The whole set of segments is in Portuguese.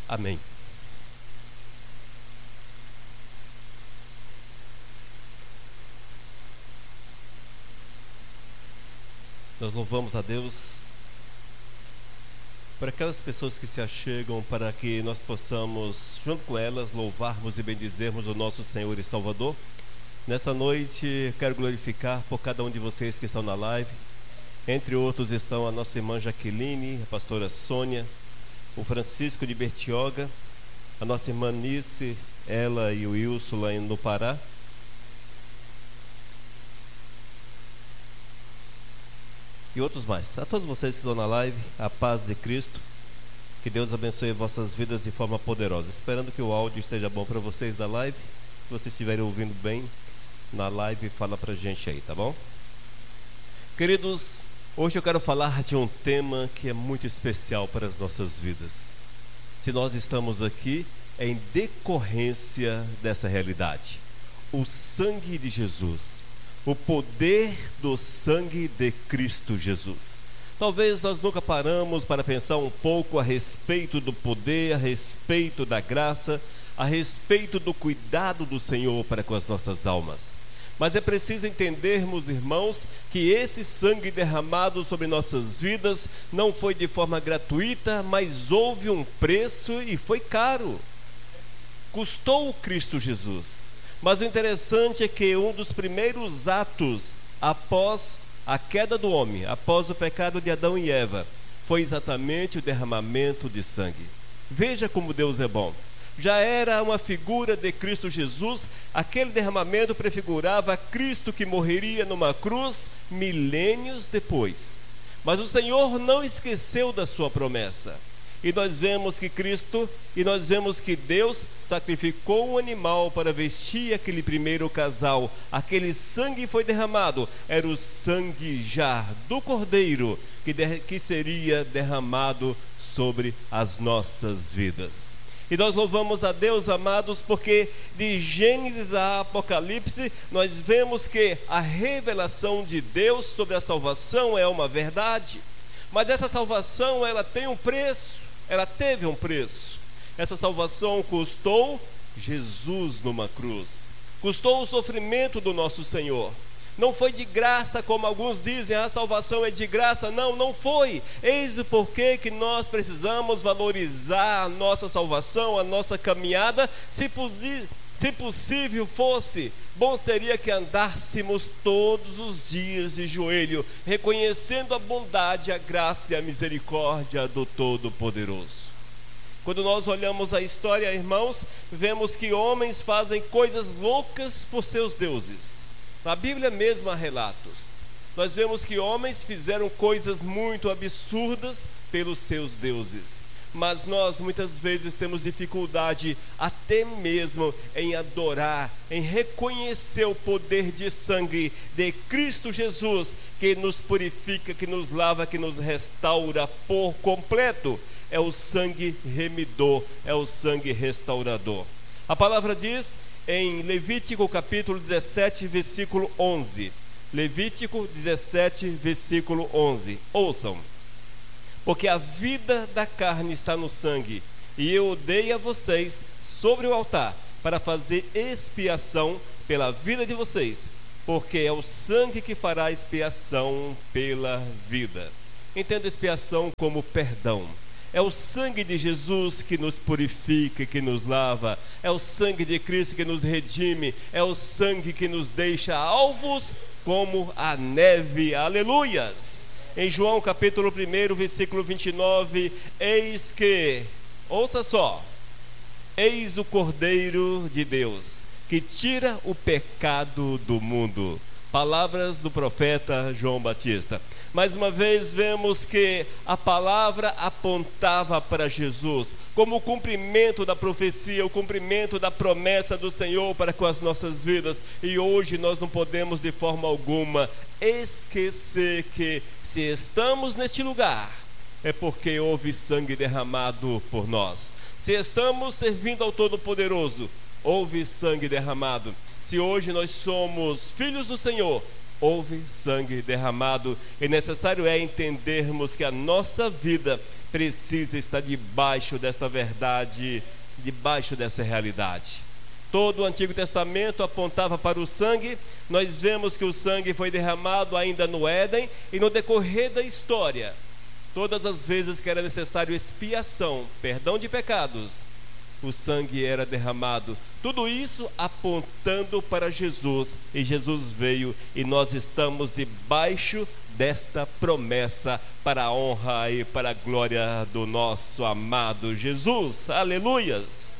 Amém. Nós louvamos a Deus por aquelas pessoas que se achegam para que nós possamos, junto com elas, louvarmos e bendizermos o nosso Senhor e Salvador. Nessa noite, quero glorificar por cada um de vocês que estão na live. Entre outros estão a nossa irmã Jaqueline, a pastora Sônia, o Francisco de Bertioga, a nossa irmã Nice, ela e o Wilson lá no Pará. E outros mais. A todos vocês que estão na live, a paz de Cristo, que Deus abençoe vossas vidas de forma poderosa. Esperando que o áudio esteja bom para vocês da live. Se vocês estiverem ouvindo bem na live, fala pra gente aí, tá bom? Queridos, hoje eu quero falar de um tema que é muito especial para as nossas vidas. Se nós estamos aqui, é em decorrência dessa realidade. O sangue de Jesus. O poder do sangue de Cristo Jesus. Talvez nós nunca paramos para pensar um pouco a respeito do poder, a respeito da graça, a respeito do cuidado do Senhor para com as nossas almas. Mas é preciso entendermos, irmãos, que esse sangue derramado sobre nossas vidas não foi de forma gratuita, mas houve um preço e foi caro. Custou Cristo Jesus. Mas o interessante é que um dos primeiros atos após a queda do homem, após o pecado de Adão e Eva, foi exatamente o derramamento de sangue. Veja como Deus é bom. Já era uma figura de Cristo Jesus, aquele derramamento prefigurava Cristo que morreria numa cruz milênios depois. Mas o Senhor não esqueceu da sua promessa. E nós vemos que Deus sacrificou um animal para vestir aquele primeiro casal. Aquele sangue foi derramado, era o sangue já do Cordeiro que seria derramado sobre as nossas vidas. E nós louvamos a Deus, amados, porque de Gênesis a Apocalipse nós vemos que a revelação de Deus sobre a salvação é uma verdade. Mas essa salvação, ela tem um preço. Ela teve um preço. Essa salvação custou Jesus numa cruz. Custou o sofrimento do nosso Senhor. Não foi de graça, como alguns dizem, a salvação é de graça. Não, não foi. Eis o porquê que nós precisamos valorizar a nossa salvação, a nossa caminhada. Se possível fosse, bom seria que andássemos todos os dias de joelho, reconhecendo a bondade, a graça e a misericórdia do Todo-Poderoso. Quando nós olhamos a história, irmãos, vemos que homens fazem coisas loucas por seus deuses. Na Bíblia mesmo há relatos. Nós vemos que homens fizeram coisas muito absurdas pelos seus deuses. Mas nós muitas vezes temos dificuldade até mesmo em adorar, em reconhecer o poder de sangue de Cristo Jesus, que nos purifica, que nos lava, que nos restaura por completo. É o sangue remidor, é o sangue restaurador. A palavra diz em Levítico capítulo 17, versículo 11. Levítico 17, versículo 11. Ouçam. Porque a vida da carne está no sangue, e eu dei a vocês sobre o altar, para fazer expiação pela vida de vocês, porque é o sangue que fará expiação pela vida. Entenda expiação como perdão. É o sangue de Jesus que nos purifica, que nos lava. É o sangue de Cristo que nos redime. É o sangue que nos deixa alvos como a neve. Aleluias! Em João capítulo 1, versículo 29, eis que, ouça só, eis o Cordeiro de Deus, que tira o pecado do mundo. Palavras do profeta João Batista. Mais uma vez vemos que a palavra apontava para Jesus, como o cumprimento da profecia, o cumprimento da promessa do Senhor para com as nossas vidas. E hoje nós não podemos de forma alguma esquecer que se estamos neste lugar, é porque houve sangue derramado por nós. Se estamos servindo ao Todo-Poderoso, houve sangue derramado. Se hoje nós somos filhos do Senhor, houve sangue derramado, e necessário é entendermos que a nossa vida precisa estar debaixo desta verdade, debaixo dessa realidade. Todo o Antigo Testamento apontava para o sangue. Nós vemos que o sangue foi derramado ainda no Éden, e no decorrer da história, todas as vezes que era necessário expiação, perdão de pecados, o sangue era derramado. Tudo isso apontando para Jesus, e Jesus veio, e nós estamos debaixo desta promessa para a honra e para a glória do nosso amado Jesus. Aleluias!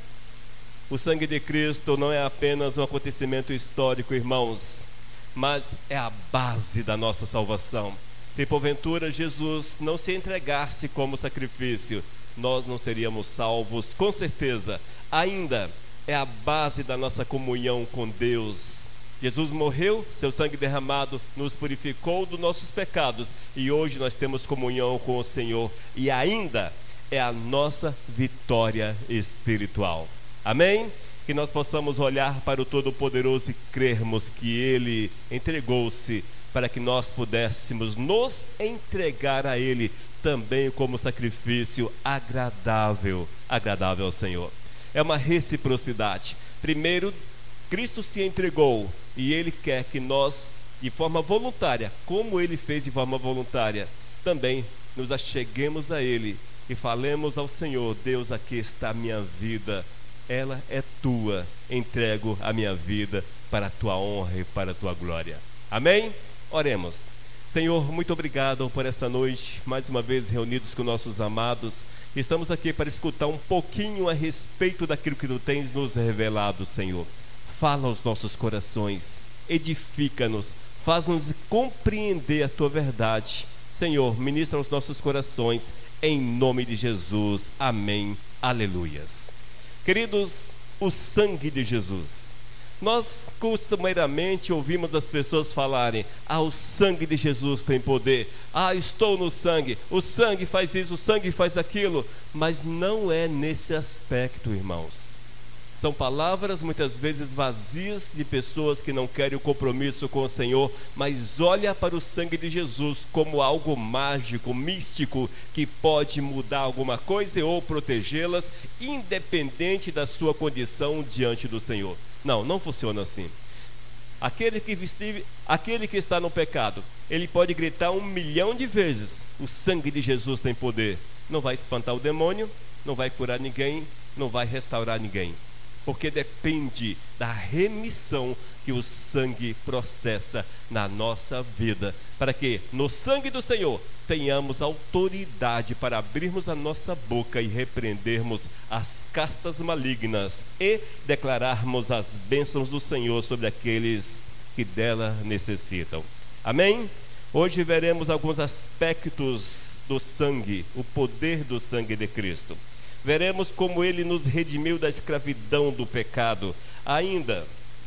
O sangue de Cristo não é apenas um acontecimento histórico, irmãos, mas é a base da nossa salvação. Se porventura Jesus não se entregasse como sacrifício, nós não seríamos salvos, com certeza. Ainda é a base da nossa comunhão com Deus. Jesus morreu, seu sangue derramado nos purificou dos nossos pecados, e hoje nós temos comunhão com o Senhor, e ainda é a nossa vitória espiritual. Amém? Que nós possamos olhar para o Todo-Poderoso e crermos que Ele entregou-se para que nós pudéssemos nos entregar a Ele também como sacrifício agradável ao Senhor. É uma reciprocidade. Primeiro, Cristo se entregou, e Ele quer que nós, de forma voluntária, como Ele fez de forma voluntária, também nos acheguemos a Ele e falemos ao Senhor: Deus, aqui está a minha vida, ela é tua, entrego a minha vida para a tua honra e para a tua glória. Amém? Oremos. Senhor, muito obrigado por esta noite, mais uma vez reunidos com nossos amados. Estamos aqui para escutar um pouquinho a respeito daquilo que tu tens nos revelado, Senhor. Fala aos nossos corações, edifica-nos, faz-nos compreender a tua verdade. Senhor, ministra aos nossos corações, em nome de Jesus. Amém. Aleluias. Queridos, o sangue de Jesus. Nós costumeiramente ouvimos as pessoas falarem: o sangue de Jesus tem poder, estou no sangue, o sangue faz isso, o sangue faz aquilo. Mas não é nesse aspecto, irmãos. São palavras muitas vezes vazias de pessoas que não querem o compromisso com o Senhor, mas olha para o sangue de Jesus como algo mágico, místico, que pode mudar alguma coisa ou protegê-las, independente da sua condição diante do Senhor. Não funciona assim. Aquele que está no pecado, ele pode gritar 1 milhão de vezes: o sangue de Jesus tem poder. Não vai espantar o demônio, não vai curar ninguém, não vai restaurar ninguém, porque depende da remissão que o sangue processa na nossa vida, para que no sangue do Senhor tenhamos autoridade para abrirmos a nossa boca e repreendermos as castas malignas e declararmos as bênçãos do Senhor sobre aqueles que dela necessitam. Amém? Hoje veremos alguns aspectos do sangue, o poder do sangue de Cristo. Veremos como Ele nos redimiu da escravidão do pecado, ainda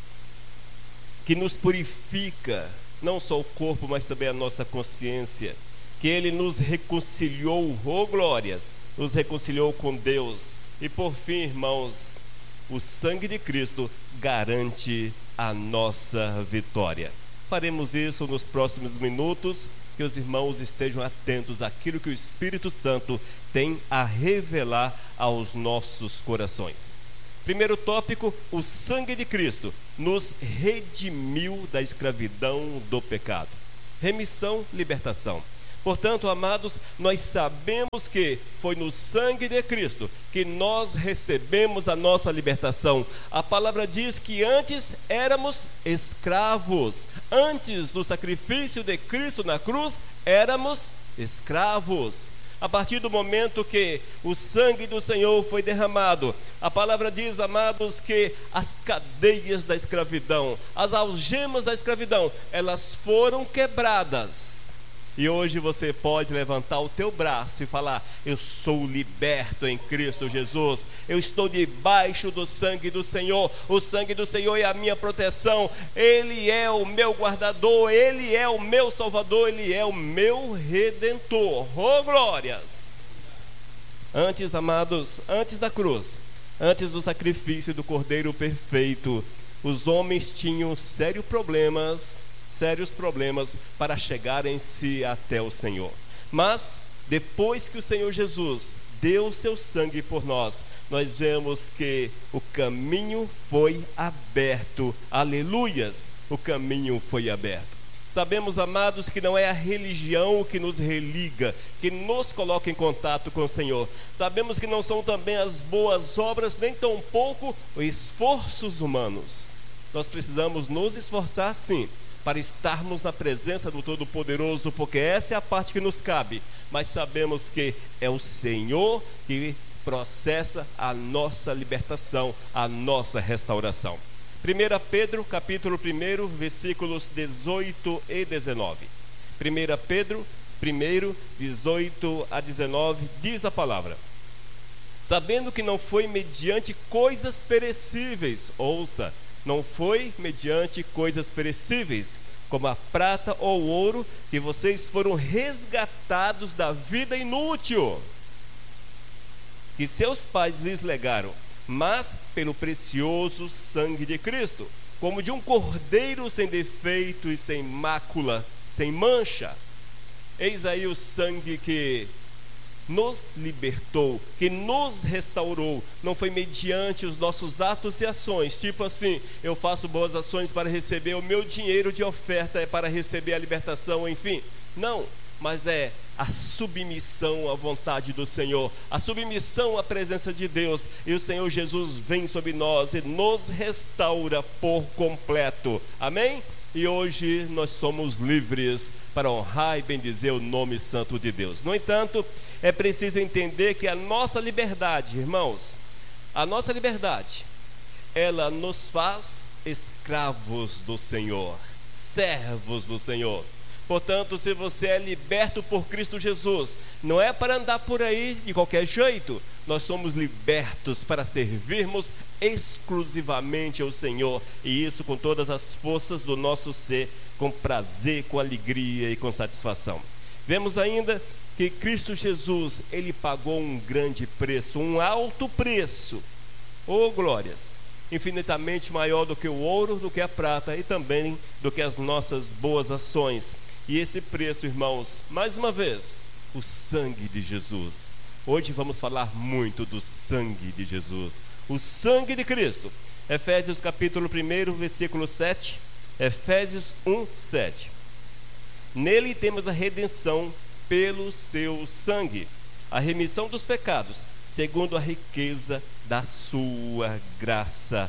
que nos purifica, não só o corpo, mas também a nossa consciência, que Ele nos reconciliou, glórias, nos reconciliou com Deus. E por fim, irmãos, o sangue de Cristo garante a nossa vitória. Faremos isso nos próximos minutos, que os irmãos estejam atentos àquilo que o Espírito Santo tem a revelar aos nossos corações. Primeiro tópico: o sangue de Cristo nos redimiu da escravidão do pecado. Remissão, libertação. Portanto, amados, nós sabemos que foi no sangue de Cristo que nós recebemos a nossa libertação. A palavra diz que antes éramos escravos. Antes do sacrifício de Cristo na cruz, éramos escravos. A partir do momento que o sangue do Senhor foi derramado, a palavra diz, amados, que as cadeias da escravidão, as algemas da escravidão, elas foram quebradas. E hoje você pode levantar o teu braço e falar: eu sou liberto em Cristo Jesus, eu estou debaixo do sangue do Senhor, o sangue do Senhor é a minha proteção, Ele é o meu guardador, Ele é o meu salvador, Ele é o meu redentor. Oh, glórias! Antes, amados, antes da cruz, antes do sacrifício do Cordeiro perfeito, os homens tinham sérios problemas sérios problemas para chegarem-se até o Senhor. Mas, depois que o Senhor Jesus deu o seu sangue por nós, nós vemos que o caminho foi aberto. Aleluias! O caminho foi aberto. Sabemos, amados, que não é a religião que nos religa, que nos coloca em contato com o Senhor. Sabemos que não são também as boas obras, nem tampouco os esforços humanos. Nós precisamos nos esforçar, sim, para estarmos na presença do Todo-Poderoso, porque essa é a parte que nos cabe. Mas sabemos que é o Senhor que processa a nossa libertação, a nossa restauração. 1 Pedro, capítulo 1, versículos 18 e 19. 1 Pedro 1, 18 a 19, diz a palavra: sabendo que não foi mediante coisas perecíveis, ouça, não foi mediante coisas perecíveis, como a prata ou o ouro, que vocês foram resgatados da vida inútil, que seus pais lhes legaram, mas pelo precioso sangue de Cristo, como de um cordeiro sem defeito e sem mácula, sem mancha. Eis aí o sangue que nos libertou, que nos restaurou. Não foi mediante os nossos atos e ações, tipo assim, eu faço boas ações para receber o meu dinheiro de oferta, é para receber a libertação, enfim. Não, mas é a submissão à vontade do Senhor, a submissão à presença de Deus, e o Senhor Jesus vem sobre nós e nos restaura por completo, amém? E hoje nós somos livres para honrar e bendizer o nome santo de Deus. No entanto, é preciso entender que a nossa liberdade, irmãos, a nossa liberdade, ela nos faz escravos do Senhor, servos do Senhor. Portanto, se você é liberto por Cristo Jesus, não é para andar por aí de qualquer jeito. Nós somos libertos para servirmos exclusivamente ao Senhor, e isso com todas as forças do nosso ser, com prazer, com alegria e com satisfação. Vemos ainda que Cristo Jesus, ele pagou um grande preço, um alto preço. Oh, glórias! Infinitamente maior do que o ouro, do que a prata e também do que as nossas boas ações. E esse preço, irmãos, mais uma vez, o sangue de Jesus. Hoje vamos falar muito do sangue de Jesus, o sangue de Cristo. Efésios capítulo 1, versículo 7. Efésios 1, 7. Nele temos a redenção pelo seu sangue, a remissão dos pecados, segundo a riqueza da sua graça.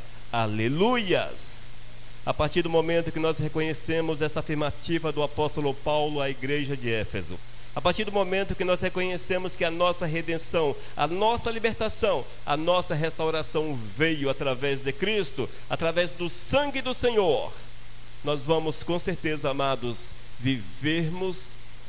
Aleluias! A partir do momento que nós reconhecemos esta afirmativa do apóstolo Paulo à igreja de Éfeso, a partir do momento que nós reconhecemos que a nossa redenção, a nossa libertação, a nossa restauração veio através de Cristo, através do sangue do Senhor, nós vamos com certeza, amados, vivermos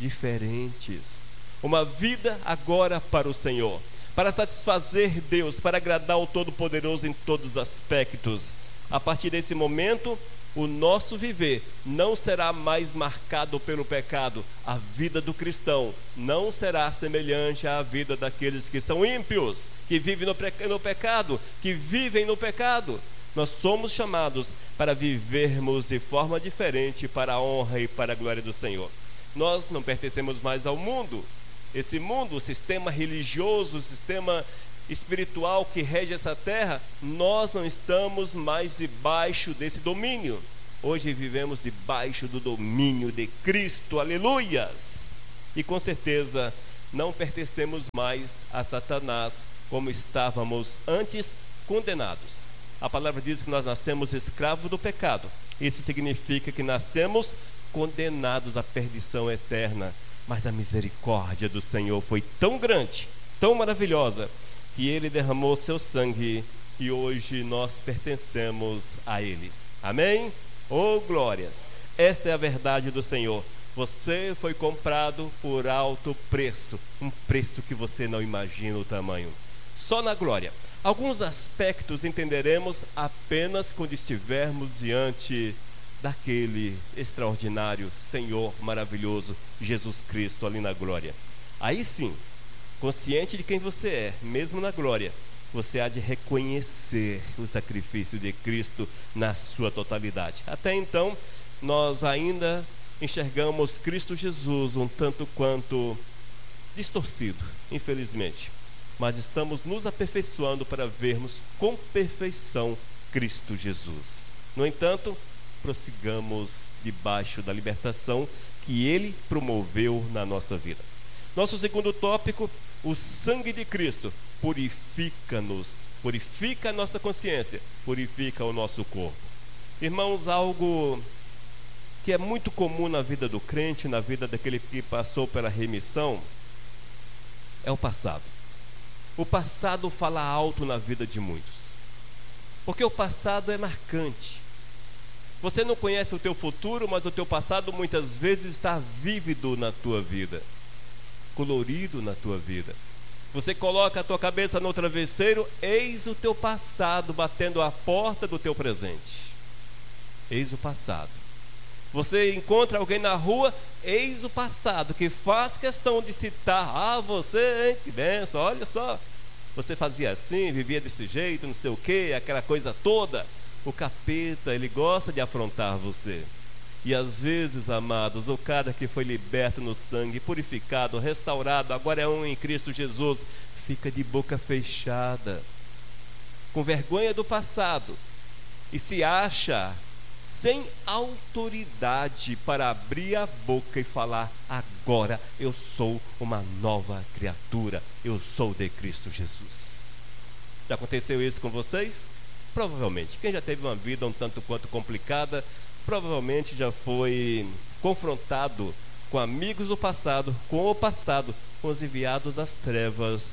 diferentes, uma vida agora para o Senhor, para satisfazer Deus, para agradar o Todo-Poderoso em todos os aspectos. A partir desse momento, o nosso viver não será mais marcado pelo pecado. A vida do cristão não será semelhante à vida daqueles que são ímpios, que vivem no pecado, que vivem no pecado. Nós somos chamados para vivermos de forma diferente para a honra e para a glória do Senhor. Nós não pertencemos mais ao mundo. Esse mundo, o sistema religioso, o sistema espiritual que rege essa terra, nós não estamos mais debaixo desse domínio. Hoje vivemos debaixo do domínio de Cristo, aleluias! E com certeza não pertencemos mais a Satanás como estávamos antes, condenados. A palavra diz que nós nascemos escravos do pecado. Isso significa que nascemos condenados à perdição eterna. Mas a misericórdia do Senhor foi tão grande, tão maravilhosa, que Ele derramou seu sangue e hoje nós pertencemos a Ele. Amém? Oh, glórias! Esta é a verdade do Senhor. Você foi comprado por alto preço, um preço que você não imagina o tamanho. Só na glória. Alguns aspectos entenderemos apenas quando estivermos diante daquele extraordinário Senhor maravilhoso, Jesus Cristo, ali na glória. Aí sim, consciente de quem você é, mesmo na glória, você há de reconhecer o sacrifício de Cristo na sua totalidade. Até então, nós ainda enxergamos Cristo Jesus um tanto quanto distorcido, infelizmente. Mas estamos nos aperfeiçoando para vermos com perfeição Cristo Jesus. No entanto, prossigamos debaixo da libertação que Ele promoveu na nossa vida. Nosso segundo tópico, o sangue de Cristo purifica-nos, purifica a nossa consciência, purifica o nosso corpo. Irmãos, algo que é muito comum na vida do crente, na vida daquele que passou pela remissão, é o passado. O passado fala alto na vida de muitos, porque o passado é marcante. Você não conhece o teu futuro, mas o teu passado muitas vezes está vívido na tua vida, colorido na tua vida. Você coloca a tua cabeça no travesseiro, eis o teu passado batendo a porta do teu presente. Eis o passado. Você encontra alguém na rua, eis o passado, que faz questão de citar: ah, você, hein, que benção, olha só, você fazia assim, vivia desse jeito, não sei o que, aquela coisa toda. O capeta, ele gosta de afrontar você. E às vezes, amados, o cara que foi liberto no sangue, purificado, restaurado, agora é um em Cristo Jesus, fica de boca fechada, com vergonha do passado, e se acha sem autoridade para abrir a boca e falar: agora eu sou uma nova criatura, eu sou de Cristo Jesus. Já aconteceu isso com vocês? Provavelmente. Quem já teve uma vida um tanto quanto complicada, provavelmente já foi confrontado com amigos do passado, com o passado, com os enviados das trevas,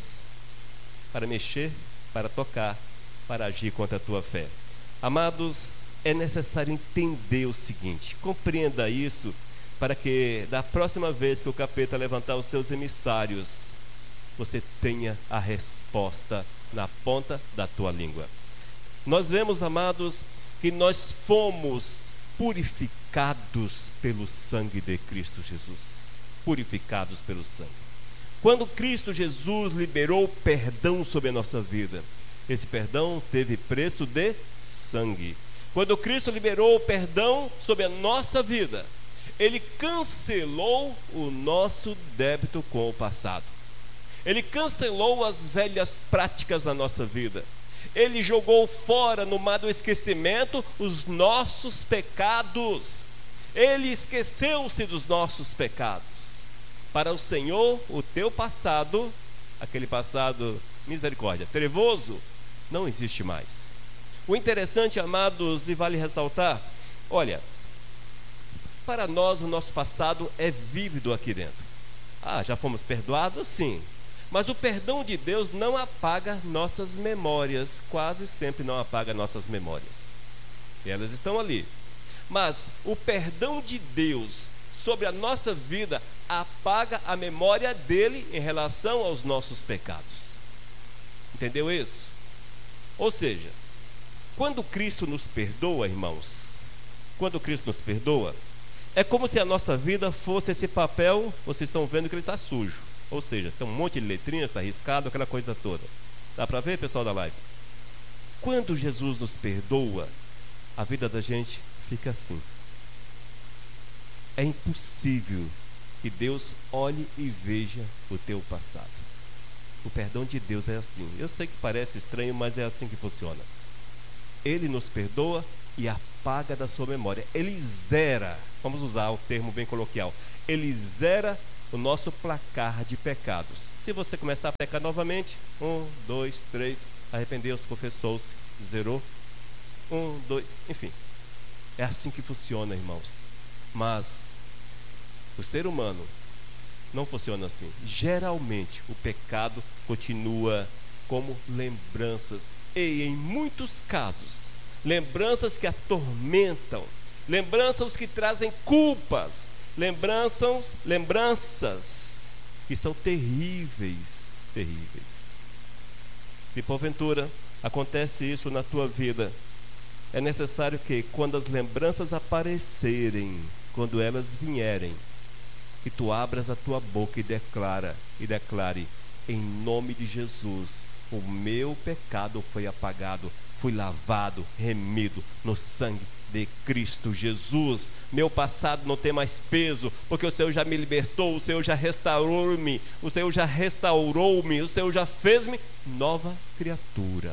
para mexer, para tocar, para agir contra a tua fé. Amados, é necessário entender o seguinte, compreenda isso, para que da próxima vez que o capeta levantar os seus emissários, você tenha a resposta na ponta da tua língua. Nós vemos, amados, que nós fomos purificados pelo sangue de Cristo Jesus. Purificados pelo sangue. Quando Cristo Jesus liberou perdão sobre a nossa vida, esse perdão teve preço de sangue. Quando Cristo liberou o perdão sobre a nossa vida, Ele cancelou o nosso débito com o passado. Ele cancelou as velhas práticas da nossa vida. Ele jogou fora no mar do esquecimento os nossos pecados. Ele esqueceu-se dos nossos pecados. Para o Senhor, o teu passado, aquele passado, misericórdia, trevoso, não existe mais. O interessante, amados, e vale ressaltar, olha, para nós o nosso passado é vívido aqui dentro. Ah, já fomos perdoados? Sim. Mas o perdão de Deus não apaga nossas memórias, quase sempre não apaga nossas memórias. Elas estão ali. Mas o perdão de Deus sobre a nossa vida apaga a memória dele em relação aos nossos pecados. Entendeu isso? Ou seja, quando Cristo nos perdoa, irmãos, quando Cristo nos perdoa, é como se a nossa vida fosse esse papel. Vocês estão vendo que ele está sujo. Ou seja, tem um monte de letrinhas, está riscado, aquela coisa toda. Dá para ver, pessoal da live? Quando Jesus nos perdoa, a vida da gente fica assim. É impossível que Deus olhe e veja o teu passado. O perdão de Deus é assim. Eu sei que parece estranho, mas é assim que funciona. Ele nos perdoa e apaga da sua memória. Ele zera, vamos usar o termo bem coloquial, ele zera o nosso placar de pecados. Se você começar a pecar novamente, 1, 2, 3, arrependeu-se, confessou-se, zerou, 1, 2, enfim. É assim que funciona, irmãos. Mas o ser humano não funciona assim. Geralmente o pecado continua como lembranças, e em muitos casos, lembranças que atormentam, lembranças que trazem culpas, lembranças que são terríveis, terríveis. Se porventura acontece isso na tua vida, é necessário que quando as lembranças aparecerem, quando elas vierem, que tu abras a tua boca e declare: em nome de Jesus, o meu pecado foi apagado, fui lavado, remido no sangue de Cristo Jesus. Meu passado não tem mais peso, porque o Senhor já me libertou, o Senhor já restaurou-me, o Senhor já restaurou-me, o Senhor já fez-me nova criatura.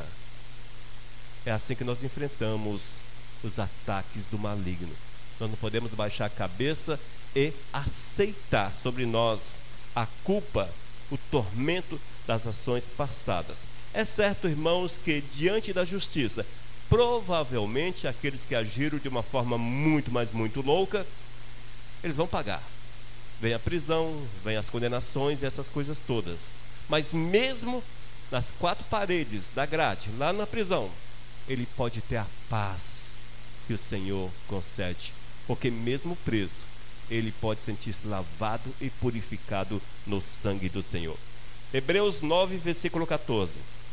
É assim que nós enfrentamos os ataques do maligno. Nós não podemos baixar a cabeça e aceitar sobre nós a culpa, o tormento das ações passadas. É certo, irmãos, que diante da justiça, provavelmente aqueles que agiram de uma forma muito, mas muito louca, eles vão pagar. Vem a prisão, vem as condenações e essas coisas todas. Mas mesmo nas quatro paredes da grade, lá na prisão, ele pode ter a paz que o Senhor concede, porque mesmo preso, ele pode sentir-se lavado e purificado no sangue do Senhor. Hebreus 9, versículo 14.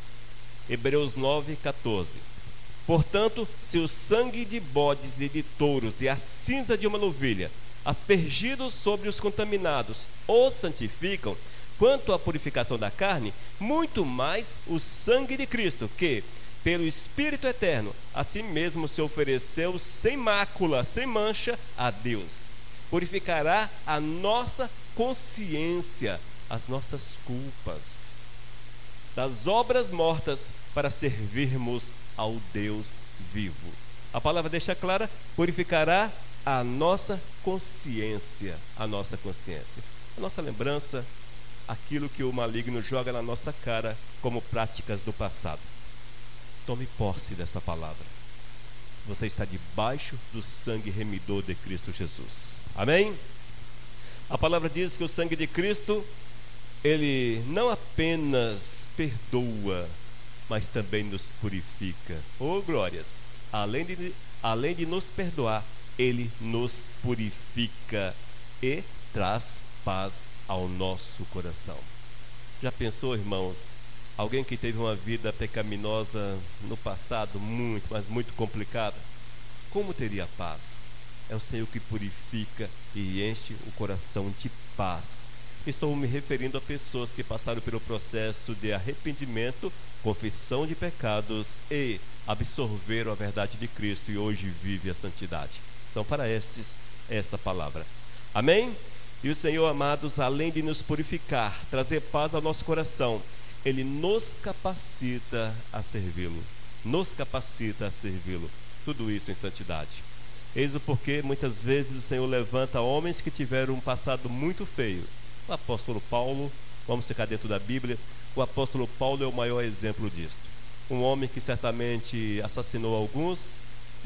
Hebreus 9, 14. Portanto, se o sangue de bodes e de touros e a cinza de uma novilha, aspergidos sobre os contaminados, os santificam, quanto à purificação da carne, muito mais o sangue de Cristo, que, pelo Espírito Eterno, a si mesmo se ofereceu sem mácula, sem mancha, a Deus, purificará a nossa consciência, as nossas culpas, das obras mortas, para servirmos ao Deus vivo. A palavra deixa clara: purificará a nossa consciência, a nossa consciência, a nossa lembrança, aquilo que o maligno joga na nossa cara como práticas do passado. Tome posse dessa palavra. Você está debaixo do sangue remidor de Cristo Jesus. Amém? A palavra diz que o sangue de Cristo, ele não apenas perdoa, mas também nos purifica. Oh, glórias! Além de nos perdoar, ele nos purifica e traz paz ao nosso coração. Já pensou, irmãos, alguém que teve uma vida pecaminosa no passado, muito, mas muito complicada, como teria paz? É o Senhor que purifica e enche o coração de paz. Estou me referindo a pessoas que passaram pelo processo de arrependimento, confissão de pecados e absorveram a verdade de Cristo e hoje vivem a santidade. São para estes esta palavra. Amém? E o Senhor, amados, além de nos purificar, trazer paz ao nosso coração, Ele nos capacita a servi-lo. Nos capacita a servi-lo. Tudo isso em santidade. Eis o porquê muitas vezes o Senhor levanta homens que tiveram um passado muito feio. O apóstolo Paulo, vamos ficar dentro da Bíblia, o apóstolo Paulo é o maior exemplo disso. Um homem que certamente assassinou alguns,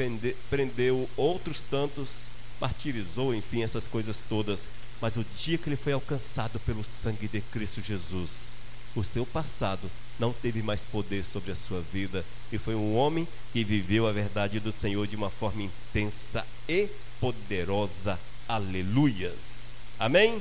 prendeu outros tantos, martirizou, enfim, essas coisas todas. Mas o dia que ele foi alcançado pelo sangue de Cristo Jesus, o seu passado não teve mais poder sobre a sua vida, e foi um homem que viveu a verdade do Senhor de uma forma intensa e poderosa. Aleluias. Amém?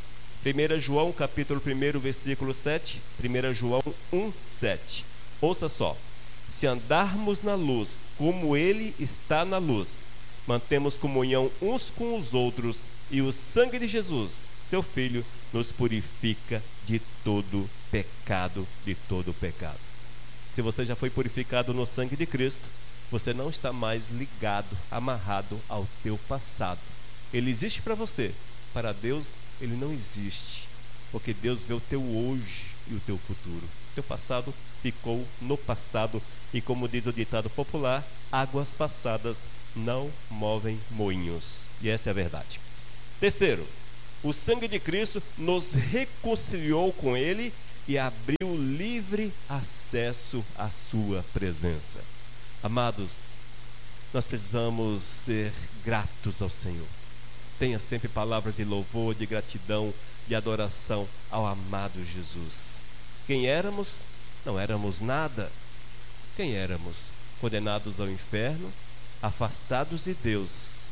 1 João capítulo 1, versículo 7. 1 João 1, 7. Ouça só: se andarmos na luz como Ele está na luz, mantemos comunhão uns com os outros, e o sangue de Jesus, seu Filho, nos purifica de todo pecado, de todo pecado. Se você já foi purificado no sangue de Cristo, você não está mais ligado, amarrado ao teu passado. Ele existe para você, para Deus ele não existe, porque Deus vê o teu hoje e o teu futuro. Teu passado ficou no passado, e como diz o ditado popular, águas passadas não movem moinhos. E essa é a verdade. Terceiro, o sangue de Cristo nos reconciliou com Ele e abriu livre acesso à sua presença. Amados, nós precisamos ser gratos ao Senhor. Tenha sempre palavras de louvor, de gratidão, de adoração ao amado Jesus. Quem éramos? Não éramos nada. Quem éramos? Condenados ao inferno, afastados de Deus,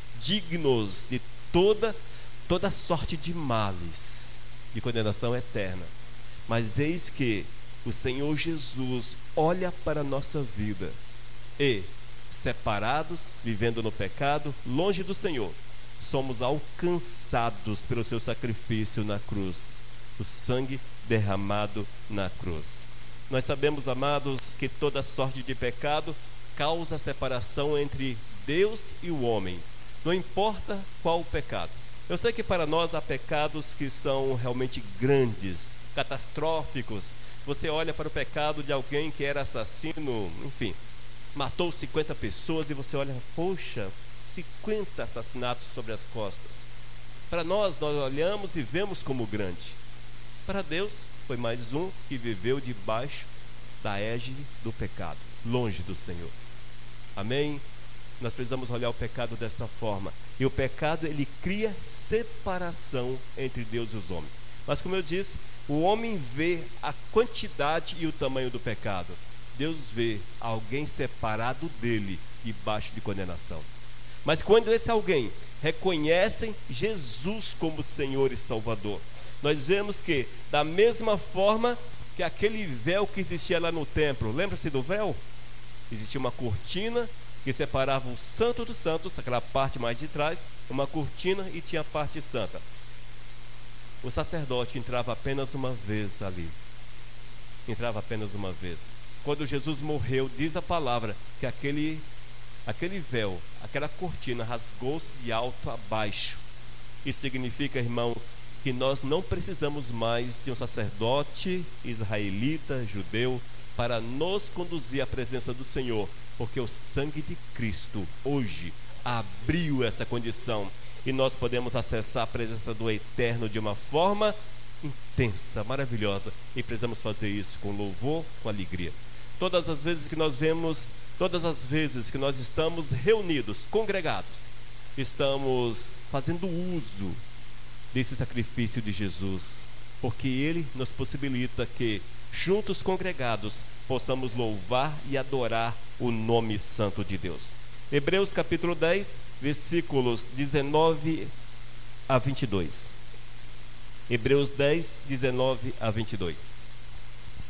dignos de toda sorte de males, de condenação eterna. Mas eis que o Senhor Jesus olha para a nossa vida e, separados, vivendo no pecado, longe do Senhor, somos alcançados pelo seu sacrifício na cruz. O sangue derramado na cruz. Nós sabemos, amados, que toda sorte de pecado causa separação entre Deus e o homem, não importa qual o pecado. Eu sei que para nós há pecados que são realmente grandes, catastróficos. Você olha para o pecado de alguém que era assassino, enfim, matou 50 pessoas e você olha, poxa, 50 assassinatos sobre as costas. Para nós olhamos e vemos como grande. Para Deus, foi mais um que viveu debaixo da égide do pecado, longe do Senhor. Amém? Nós precisamos olhar o pecado dessa forma. E o pecado, ele cria separação entre Deus e os homens. Mas como eu disse, o homem vê a quantidade e o tamanho do pecado. Deus vê alguém separado dele, debaixo de condenação. Mas quando esse alguém reconhece Jesus como Senhor e Salvador, nós vemos que, da mesma forma que aquele véu que existia lá no templo, lembra-se do véu? Existia uma cortina que separava o santo dos santos, aquela parte mais de trás, uma cortina, e tinha a parte santa. O sacerdote entrava apenas uma vez ali. Entrava apenas uma vez. Quando Jesus morreu, diz a palavra que aquele véu, aquela cortina rasgou-se de alto a baixo. Isso significa, irmãos, que nós não precisamos mais de um sacerdote israelita, judeu, para nos conduzir à presença do Senhor, porque o sangue de Cristo hoje abriu essa condição e nós podemos acessar a presença do Eterno de uma forma intensa, maravilhosa, e precisamos fazer isso com louvor, com alegria. Todas as vezes que nós estamos reunidos, congregados, estamos fazendo uso desse sacrifício de Jesus, porque Ele nos possibilita que, juntos congregados, possamos louvar e adorar o nome santo de Deus. Hebreus capítulo 10, versículos 19 a 22. Hebreus 10, 19 a 22.